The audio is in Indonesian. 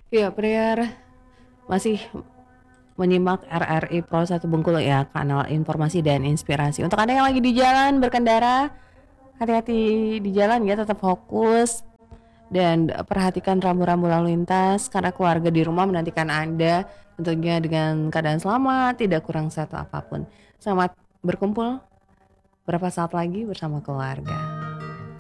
Iya, Priar masih menyimak RRI Pro 1 Bengkulu ya, kanal informasi dan inspirasi. Untuk Anda yang lagi di jalan berkendara, hati-hati di jalan ya, tetap fokus dan perhatikan rambu-rambu lalu lintas karena keluarga di rumah menantikan Anda tentunya dengan keadaan selamat, tidak kurang satu apapun. Selamat berkumpul berapa saat lagi bersama keluarga.